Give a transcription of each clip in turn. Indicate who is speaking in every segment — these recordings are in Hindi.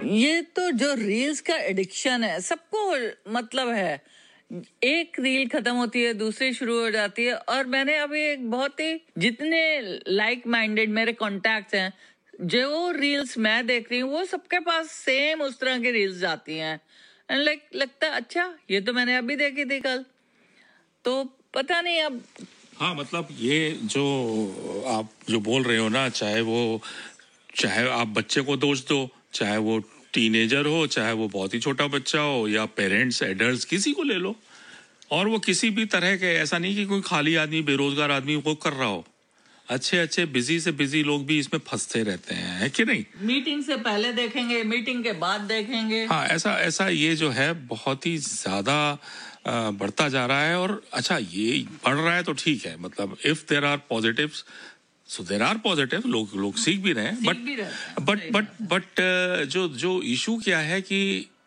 Speaker 1: ये तो जो रील्स का एडिक्शन है सबको मतलब है। एक रील खत्म होती है दूसरी शुरू हो जाती है। और मैंने अभी एक बहुत ही जितने लाइक माइंडेड मेरे कॉन्टैक्ट्स हैं, जो रील्स मैं देख रही हूँ वो सबके पास सेम उस तरह की रील्स आती हैं। एंड लाइक लगता है अच्छा ये तो मैंने अभी देखी थी कल, तो पता नहीं अब।
Speaker 2: हाँ, मतलब ये जो आप जो बोल रहे हो ना, चाहे आप बच्चे को दोष दो, चाहे वो टीनेजर हो, चाहे वो बहुत ही छोटा बच्चा हो, या पेरेंट्स एडल्ट्स किसी को ले लो, और वो किसी भी तरह के, ऐसा नहीं कि कोई खाली आदमी बेरोजगार आदमी वो कर रहा हो, अच्छे बिजी से बिजी लोग भी इसमें फंसते रहते हैं, है कि नहीं?
Speaker 1: मीटिंग से पहले देखेंगे, मीटिंग के बाद देखेंगे।
Speaker 2: हाँ, ऐसा ये जो है बहुत ही ज्यादा बढ़ता जा रहा है। और अच्छा, ये बढ़ रहा है तो ठीक है, मतलब if there are positives, so there are positive, लोग सीख भी रहे हैं। बट जो इशू क्या है कि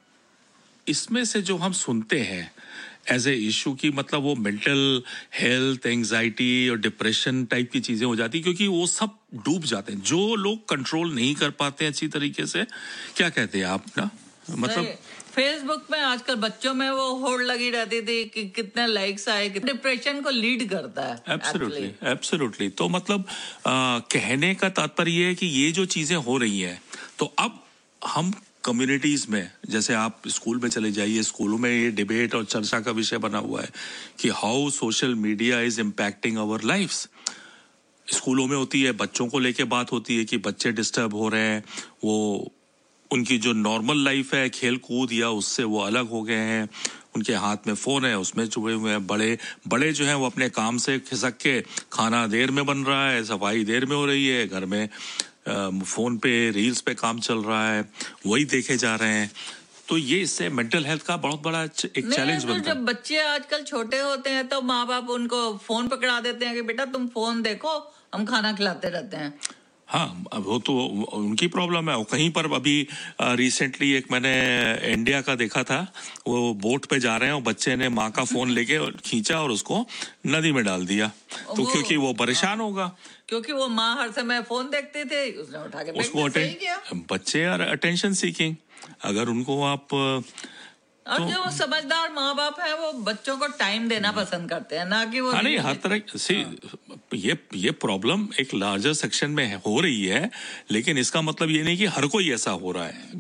Speaker 2: इसमें से जो हम सुनते हैं एज ए इशू की, मतलब वो मेंटल हेल्थ, एंजाइटी और डिप्रेशन टाइप की चीजें हो जाती, क्योंकि वो सब डूब जाते हैं जो लोग कंट्रोल नहीं कर पाते हैं अच्छी तरीके से। क्या कहते हैं आप ना, मतलब
Speaker 1: फेसबुक में आजकल बच्चों में वो होड़ लगी रहती थी कि कितने लाइक्स आए, डिप्रेशन को लीड करता है।
Speaker 2: एब्सोल्युटली। तो मतलब कहने का तात्पर्य है कि ये जो चीजें हो रही हैं, तो अब हम कम्युनिटीज में, जैसे आप स्कूल में चले जाइए, स्कूलों में ये डिबेट और चर्चा का विषय बना हुआ है कि how social media is impacting our lives. स्कूलों में होती है, बच्चों को लेके बात होती है कि बच्चे डिस्टर्ब हो रहे हैं, वो उनकी जो नॉर्मल लाइफ है खेल कूद या उससे वो अलग हो गए हैं, उनके हाथ में फोन है उसमें चुभे हुए हैं। बड़े जो हैं वो अपने काम से खिसक के, खाना देर में बन रहा है, सफाई देर में हो रही है, घर में फोन पे रील्स पे काम चल रहा है, वही देखे जा रहे हैं। तो ये इससे मेंटल हेल्थ का बहुत बड़ा एक चैलेंज बनता है।
Speaker 1: जब बच्चे आजकल छोटे होते हैं तो माँ बाप उनको फोन पकड़ा देते हैं कि बेटा तुम फोन देखो, हम खाना खिलाते रहते हैं।
Speaker 2: हाँ, अब वो तो उनकी प्रॉब्लम है। कहीं पर अभी रिसेंटली एक मैंने इंडिया का देखा था, वो बोट पे जा रहे हैं और बच्चे ने माँ का फोन लेके खींचा और उसको नदी में डाल दिया, तो क्योंकि वो परेशान होगा,
Speaker 1: क्योंकि वो माँ हर समय फोन देखते थे, उसने उठा के
Speaker 2: उसको बच्चे यार अटेंशन सीकिंग, अगर उनको आप
Speaker 1: और जो समझदार माँ बाप है वो बच्चों को टाइम देना पसंद करते हैं, ना कि वो
Speaker 2: नहीं हर तरह से। ये प्रॉब्लम एक लार्जर सेक्शन में हो रही है, लेकिन इसका मतलब ये नहीं कि हर कोई ऐसा हो रहा है।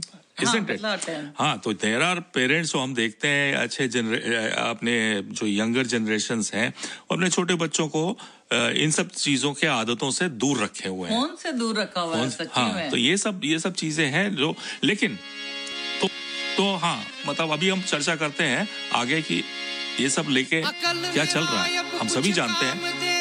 Speaker 2: हाँ, तो देयर आर पेरेंट्स, हम देखते हैं अच्छे अपने जो यंगर जनरेशन्स हैं अपने छोटे बच्चों को इन सब चीजों के आदतों से दूर रखे हुए हैं,
Speaker 1: फोन से दूर रखा हुआ है सच्ची में।
Speaker 2: हाँ, तो ये सब चीजें हैं जो, लेकिन तो हाँ, मतलब अभी हम चर्चा करते हैं आगे की ये सब लेके क्या चल रहा है, हम सभी जानते हैं।